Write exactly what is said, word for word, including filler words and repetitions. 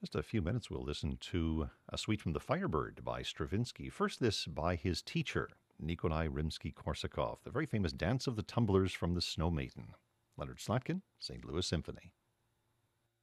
Just a few minutes, we'll listen to a suite from The Firebird by Stravinsky. First, this by his teacher, Nikolai Rimsky-Korsakov, the very famous Dance of the Tumblers from the Snow Maiden. Leonard Slatkin, Saint Louis Symphony.